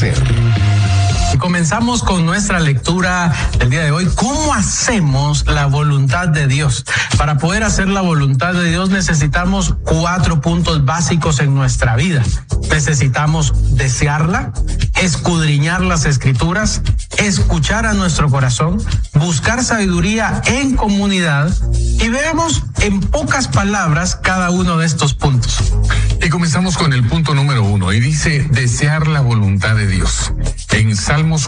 hacer. Y comenzamos con nuestra lectura del día de hoy. ¿Cómo hacemos la voluntad de Dios? Para poder hacer la voluntad de Dios necesitamos 4 puntos básicos en nuestra vida. Necesitamos desearla, escudriñar las escrituras, escuchar a nuestro corazón, buscar sabiduría en comunidad y veamos en pocas palabras cada uno de estos puntos. Y comenzamos con el punto número 1 y dice desear la voluntad de Dios. En Salmos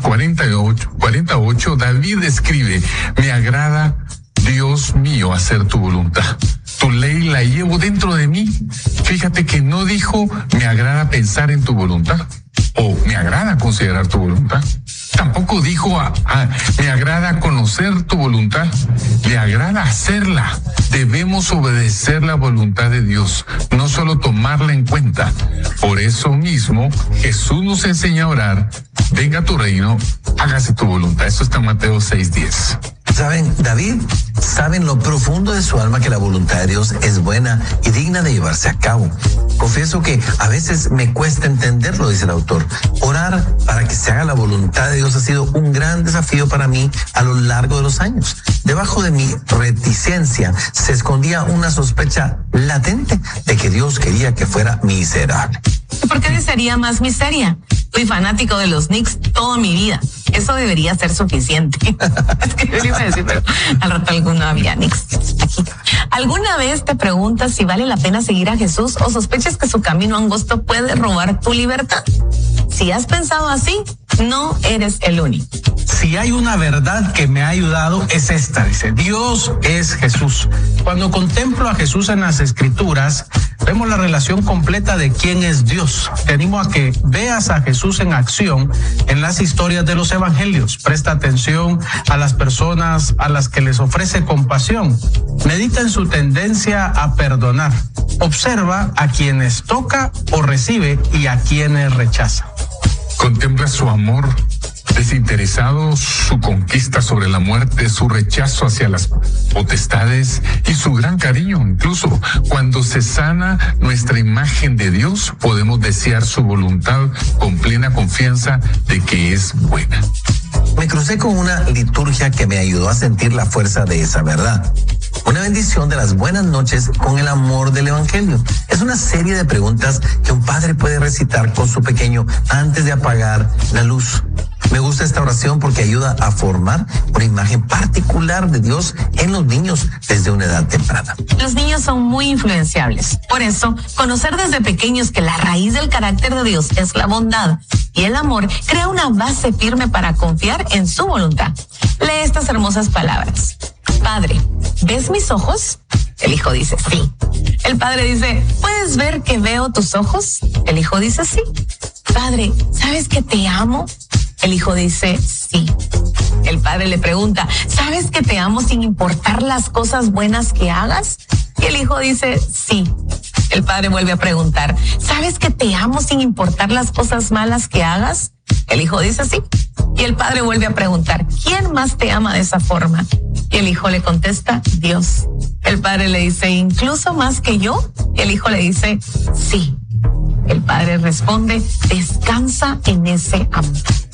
48, David escribe: me agrada, Dios mío, hacer tu voluntad. Tu ley la llevo dentro de mí. Fíjate que no dijo me agrada pensar en tu voluntad o me agrada considerar tu voluntad. Tampoco dijo me agrada conocer tu voluntad, me agrada hacerla. Debemos obedecer la voluntad de Dios, no solo tomarla en cuenta. Por eso mismo Jesús nos enseña a orar: venga tu reino, hágase tu voluntad. Esto está en Mateo 6:10. Saben, David sabe en lo profundo de su alma que la voluntad de Dios es buena y digna de llevarse a cabo. Confieso que a veces me cuesta entenderlo, dice el autor. Orar para que se haga la voluntad de Dios ha sido un gran desafío para mí a lo largo de los años. Debajo de mi reticencia se escondía una sospecha latente de que Dios quería que fuera miserable. ¿Por qué desearía más miseria? Fui fanático de los Knicks toda mi vida. Eso debería ser suficiente. Es que yo le iba a decir, pero al rato alguno había Knicks aquí. ¿Alguna vez te preguntas si vale la pena seguir a Jesús o sospechas que su camino angosto puede robar tu libertad? Si has pensado así, no eres el único. Si hay una verdad que me ha ayudado es esta, dice: Dios es Jesús. Cuando contemplo a Jesús en las escrituras, vemos la relación completa de quién es Dios. Te animo a que veas a Jesús en acción en las historias de los evangelios. Presta atención a las personas a las que les ofrece compasión. Medita en su tendencia a perdonar. Observa a quienes toca o recibe y a quienes rechaza. Contempla su amor desinteresado, su conquista sobre la muerte, su rechazo hacia las potestades y su gran cariño. Incluso cuando se sana nuestra imagen de Dios, podemos desear su voluntad con plena confianza de que es buena. Me crucé con una liturgia que me ayudó a sentir la fuerza de esa verdad. Una bendición de las buenas noches con el amor del evangelio. Es una serie de preguntas que un padre puede recitar con su pequeño antes de apagar la luz. Me gusta esta oración porque ayuda a formar una imagen particular de Dios en los niños desde una edad temprana. Los niños son muy influenciables. Por eso, conocer desde pequeños que la raíz del carácter de Dios es la bondad y el amor crea una base firme para confiar en su voluntad. Lee estas hermosas palabras. Padre, ¿ves mis ojos? El hijo dice sí. El padre dice, ¿puedes ver que veo tus ojos? El hijo dice sí. Padre, ¿sabes que te amo? El hijo dice sí. El padre le pregunta, ¿sabes que te amo sin importar las cosas buenas que hagas? Y el hijo dice sí. El padre vuelve a preguntar, ¿sabes que te amo sin importar las cosas malas que hagas? El hijo dice sí. Y el padre vuelve a preguntar, ¿quién más te ama de esa forma? Y el hijo le contesta, Dios. El padre le dice, ¿incluso más que yo? Y el hijo le dice, sí. El padre responde, descansa en ese amor.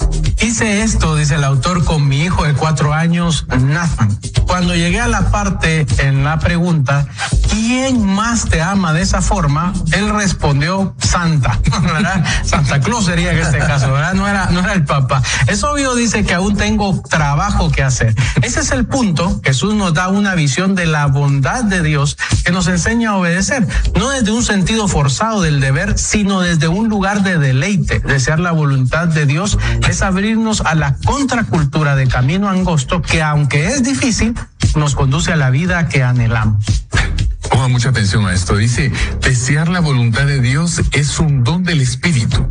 Hice esto, dice el autor, con mi hijo de 4 años, Nathan. Cuando llegué a la parte en la pregunta, ¿quién más te ama de esa forma? Él respondió, Santa, ¿verdad? Santa Claus sería en este caso, ¿verdad? No era el papá. Es obvio, dice, que aún tengo trabajo que hacer. Ese es el punto. Jesús nos da una visión de la bondad de Dios que nos enseña a obedecer, no desde un sentido forzado del deber, sino desde un lugar de deleite. Desear la voluntad de Dios es abrirnos a la contracultura de camino angosto que, aunque es difícil, nos conduce a la vida que anhelamos. Ponga mucha atención a esto. Dice, desear la voluntad de Dios es un don del Espíritu.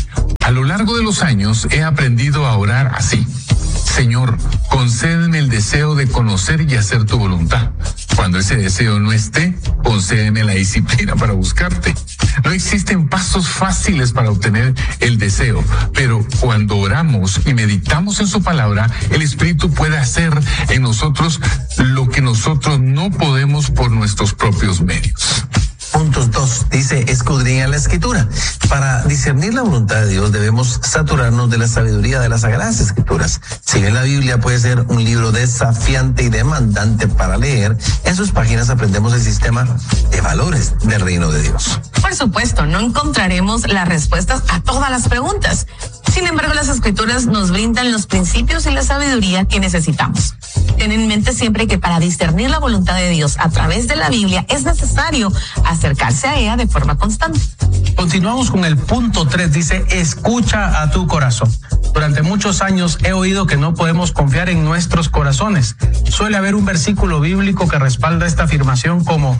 A lo largo de los años he aprendido a orar así. Señor, concédeme el deseo de conocer y hacer tu voluntad. Cuando ese deseo no esté, concédeme la disciplina para buscarte. No existen pasos fáciles para obtener el deseo, pero cuando oramos y meditamos en su palabra, el Espíritu puede hacer en nosotros lo que nosotros no podemos por nuestros propios medios. Puntos 2, dice, escudriña la escritura. Para discernir la voluntad de Dios debemos saturarnos de la sabiduría de las Sagradas Escrituras. Si bien la Biblia puede ser un libro desafiante y demandante para leer, en sus páginas aprendemos el sistema de valores del reino de Dios. Por supuesto, no encontraremos las respuestas a todas las preguntas. Sin embargo, las Escrituras nos brindan los principios y la sabiduría que necesitamos. Ten en mente siempre que para discernir la voluntad de Dios a través de la Biblia es necesario acercarse a ella de forma constante. Continuamos con el punto 3, dice, escucha a tu corazón. Durante muchos años he oído que no podemos confiar en nuestros corazones. Suele haber un versículo bíblico que respalda esta afirmación como,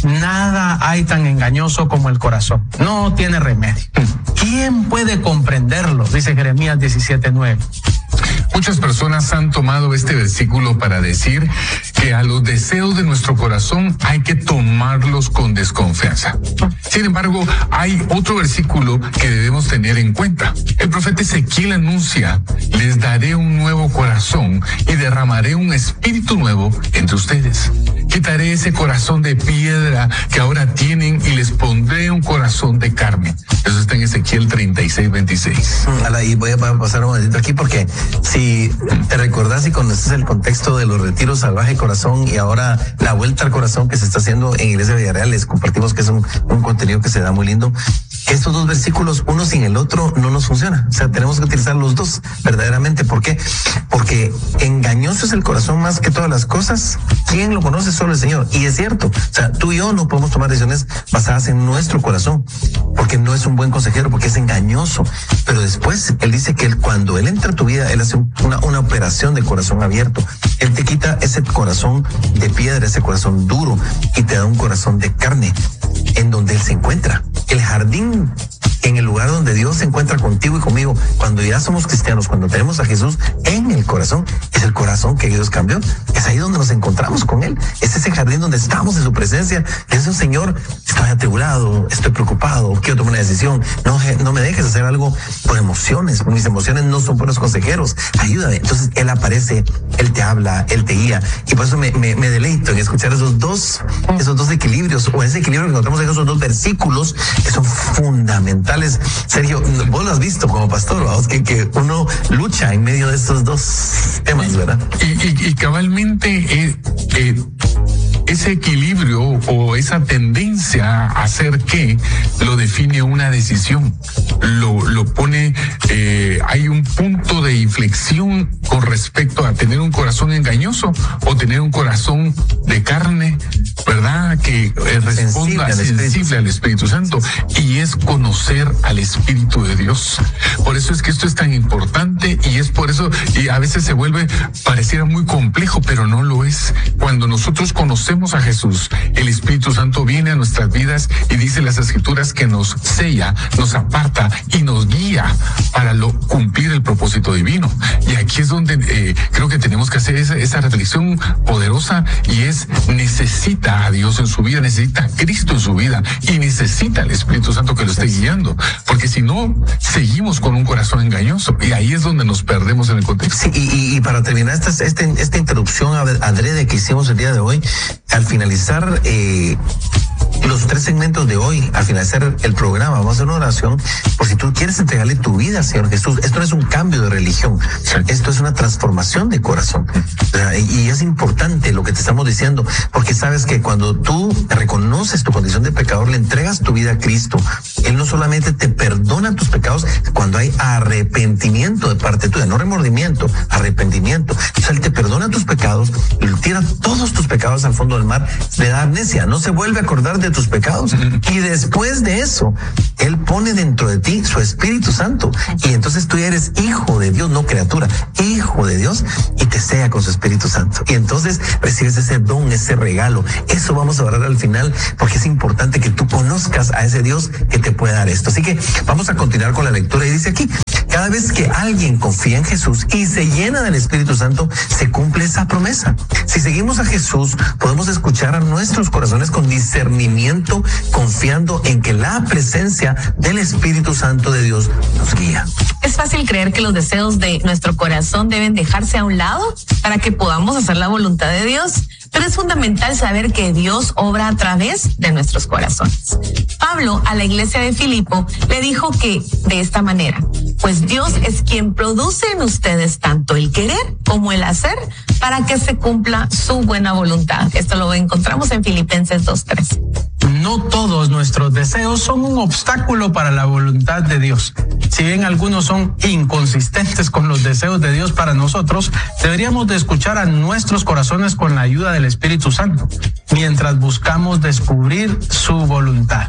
nada hay tan engañoso como el corazón. No tiene remedio. ¿Quién puede comprenderlo? Dice Jeremías 17:9. Muchas personas han tomado este versículo para decir que a los deseos de nuestro corazón hay que tomarlos con desconfianza. Sin embargo, hay otro versículo que debemos tener en cuenta. El profeta Ezequiel anuncia, les daré un nuevo corazón y derramaré un espíritu nuevo entre ustedes. Quitaré ese corazón de piedra que ahora tienen y les pondré un corazón de carne. Eso está en Ezequiel 36:26. Y voy a pasar un momentito aquí porque si te recordás y conoces el contexto de los retiros Salvaje Corazón y ahora la vuelta al corazón que se está haciendo en Iglesia Villarreal, les compartimos que es un contenido que se da muy lindo. Estos dos versículos, uno sin el otro, no nos funciona. O sea, tenemos que utilizar los dos verdaderamente. ¿Por qué? Porque engañoso es el corazón más que todas las cosas. ¿Quién lo conoce? Solo el Señor. Y es cierto. O sea, tú y yo no podemos tomar decisiones basadas en nuestro corazón, porque no es un buen consejero, porque es engañoso. Pero después, Él dice que cuando Él entra a tu vida, Él hace una operación de corazón abierto. Él te quita ese corazón de piedra, ese corazón duro, y te da un corazón de carne, en donde Él se encuentra. El jardín, en el lugar donde Dios se encuentra contigo y conmigo, cuando ya somos cristianos, cuando tenemos a Jesús en el corazón, es el corazón que Dios cambió. Es ahí donde nos encontramos con Él. Es ese jardín donde estamos en su presencia. Es un Señor, estoy atribulado, estoy preocupado, quiero tomar una decisión. No me dejes hacer algo por emociones. Mis emociones no son buenos consejeros. Ayúdame. Entonces Él aparece, Él te habla, Él te guía. Y por eso me deleito en escuchar esos dos equilibrios, o ese equilibrio que encontramos en esos dos versículos, que son fundamentales. Sergio, vos lo has visto como pastor, vamos, que uno lucha en medio de estos dos temas, ¿verdad? Y cabalmente ese equilibrio o esa tendencia a hacer que lo define una decisión, lo pone, hay un punto de inflexión con respecto a tener un corazón engañoso o tener un corazón de carne, ¿verdad? Que responda sensible al Espíritu Santo, y es conocer al Espíritu de Dios. Por eso es que esto es tan importante, y es por eso, y a veces se vuelve, pareciera muy complejo, pero no lo es. Cuando nosotros conocemos a Jesús, el Espíritu Santo viene a nuestras vidas y dice las Escrituras que nos sella, nos aparta y nos guía para cumplir el propósito divino. Y aquí es donde creo que tenemos que hacer esa reflexión poderosa, y es, necesita a Dios en su vida, necesita a Cristo en su vida, y necesita al Espíritu Santo que lo esté guiando, porque si no, seguimos con un corazón engañoso, y ahí es donde nos perdemos en el contexto. Sí, y para terminar esta introducción adrede que hicimos el día de hoy, al finalizar los 3 segmentos de hoy, al finalizar el programa, vamos a hacer una oración por si tú quieres entregarle tu vida al Señor Jesús. Esto no es un cambio de religión, esto es una transformación de corazón. Y es importante lo que te estamos diciendo, porque sabes que cuando tú reconoces tu condición de pecador, le entregas tu vida a Cristo, Él no solamente te perdona tus pecados cuando hay arrepentimiento de parte tuya, no remordimiento, arrepentimiento. O sea, Él te perdona tus pecados, tira todos tus pecados al fondo del mar, le da amnesia, no se vuelve a acordar de tus pecados, y después de eso Él pone dentro de ti su Espíritu Santo, y entonces tú ya eres hijo de Dios, no criatura, hijo de Dios, y te sella con su Espíritu Santo, y entonces recibes ese don, ese regalo. Eso vamos a hablar al final, porque es importante que tú conozcas a ese Dios que te puede dar esto. Así que vamos a continuar con la lectura, y dice aquí: cada vez que alguien confía en Jesús y se llena del Espíritu Santo, se cumple esa promesa. Si seguimos a Jesús, podemos escuchar a nuestros corazones con discernimiento, confiando en que la presencia del Espíritu Santo de Dios nos guía. Es fácil creer que los deseos de nuestro corazón deben dejarse a un lado para que podamos hacer la voluntad de Dios, pero es fundamental saber que Dios obra a través de nuestros corazones. Pablo a la iglesia de Filipo le dijo que de esta manera, pues Dios es quien produce en ustedes tanto el querer como el hacer para que se cumpla su buena voluntad. Esto lo encontramos en Filipenses 2:3. No todos nuestros deseos son un obstáculo para la voluntad de Dios. Si bien algunos son inconsistentes con los deseos de Dios para nosotros, deberíamos de escuchar a nuestros corazones con la ayuda del Espíritu Santo, mientras buscamos descubrir su voluntad.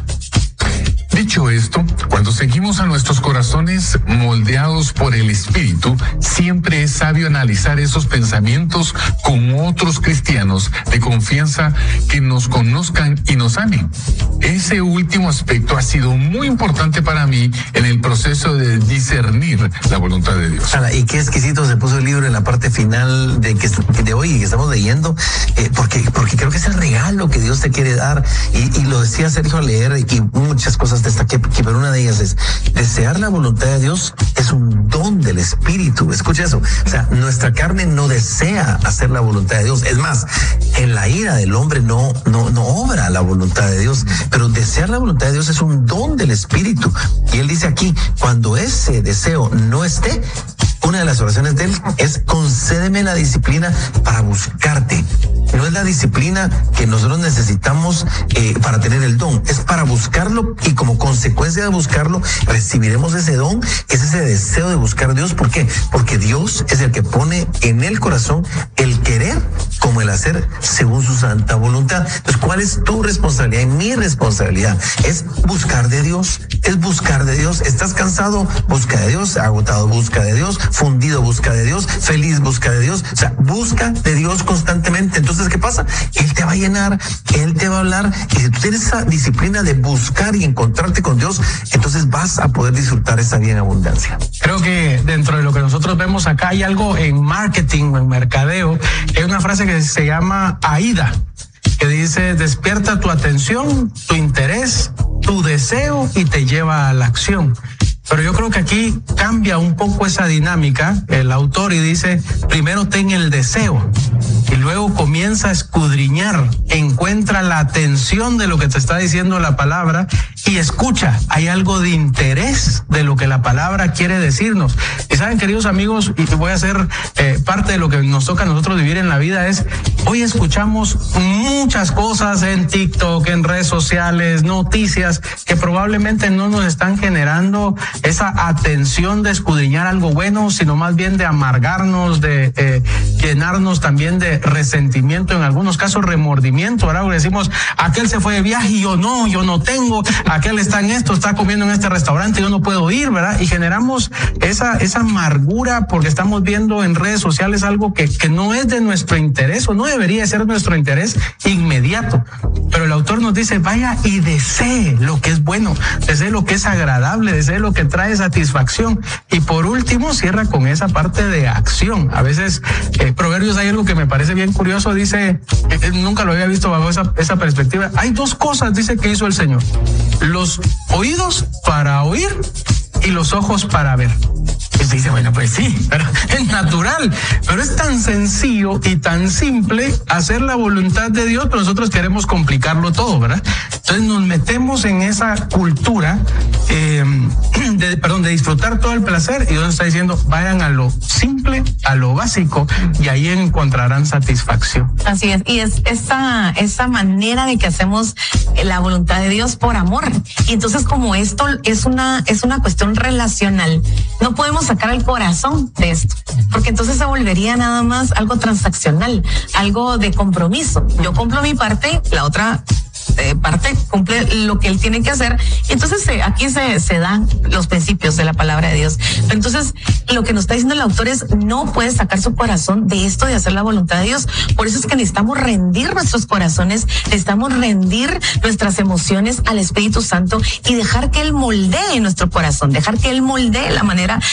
Dicho esto, cuando seguimos a nuestros corazones moldeados por el Espíritu, siempre es sabio analizar esos pensamientos con otros cristianos de confianza que nos conozcan y nos amen. Ese último aspecto ha sido muy importante para mí en el proceso de discernir la voluntad de Dios. Y qué exquisito se puso el libro en la parte final de hoy que estamos leyendo, porque creo que es el regalo que Dios te quiere dar, y lo decía Sergio al leer, y muchas cosas destaqué, pero una de ellas es: desear la voluntad de Dios es un don del Espíritu. Escucha eso. O sea, nuestra carne no desea hacer la voluntad de Dios. Es más, en la ira del hombre no obra la voluntad de Dios, pero desear la voluntad de Dios es un don del Espíritu. Y él dice aquí, cuando ese deseo no esté, una de las oraciones de él es: concédeme la disciplina para buscarte. No es la disciplina que nosotros necesitamos para tener el don, es para buscarlo, y como consecuencia de buscarlo recibiremos ese don, es ese deseo de buscar a Dios. ¿Por qué? Porque Dios es el que pone en el corazón el querer como el hacer según su santa voluntad. Entonces, ¿cuál es tu responsabilidad y mi responsabilidad? Es buscar de Dios, es buscar de Dios. ¿Estás cansado? Busca de Dios. ¿Agotado? Busca de Dios. ¿Fundido? Busca de Dios. ¿Feliz? Busca de Dios. O sea, busca de Dios constantemente. Entonces, ¿qué pasa? Él te va a llenar, Él te va a hablar, y si tú tienes esa disciplina de buscar y encontrarte con Dios, entonces vas a poder disfrutar esa vida en abundancia. Creo que dentro de lo que nosotros vemos acá hay algo en marketing o en mercadeo. Hay una frase que se llama AIDA, que dice: despierta tu atención, tu interés, tu deseo y te lleva a la acción. Pero yo creo que aquí cambia un poco esa dinámica el autor y dice: primero ten el deseo y luego comienza a escudriñar, encuentra la atención de lo que te está diciendo la palabra y escucha. Hay algo de interés de lo que la palabra quiere decirnos. Y saben, queridos amigos, y voy a hacer parte de lo que nos toca a nosotros vivir en la vida, es: hoy escuchamos muchas cosas en TikTok, en redes sociales, noticias que probablemente no nos están generando esa atención de escudriñar algo bueno, sino más bien de amargarnos, de llenarnos también de resentimiento, en algunos casos remordimiento. Ahora decimos: aquel se fue de viaje y yo no tengo, aquel está en esto, está comiendo en este restaurante, yo no puedo ir, ¿verdad? Y generamos esa amargura porque estamos viendo en redes sociales algo que no es de nuestro interés, o no debería ser nuestro interés inmediato. Pero el autor nos dice: vaya y desee lo que es bueno, desee lo que es agradable, desee lo que trae satisfacción. Y por último cierra con esa parte de acción. A veces Proverbios, hay algo que me parece bien curioso, dice, nunca lo había visto bajo esa perspectiva. Hay dos cosas, dice, que hizo el Señor: los oídos para oír y los ojos para ver. Y usted dice: bueno, pues sí, pero es natural, pero es tan sencillo y tan simple hacer la voluntad de Dios, pero nosotros queremos complicarlo todo, ¿verdad? Entonces nos metemos en esa cultura de disfrutar todo el placer, y Dios está diciendo: vayan a lo simple, a lo básico, y ahí encontrarán satisfacción. Así es, y es esa manera de que hacemos la voluntad de Dios por amor. Y entonces, como esto es una cuestión relacional, no podemos sacar el corazón de esto, porque entonces se volvería nada más algo transaccional, algo de compromiso. Yo cumplo mi parte, la otra parte cumple lo que él tiene que hacer. Entonces aquí se dan los principios de la palabra de Dios. Entonces, lo que nos está diciendo el autor es: no puede sacar su corazón de esto de hacer la voluntad de Dios. Por eso es que necesitamos rendir nuestros corazones, necesitamos rendir nuestras emociones al Espíritu Santo y dejar que él moldee nuestro corazón, dejar que él moldee la manera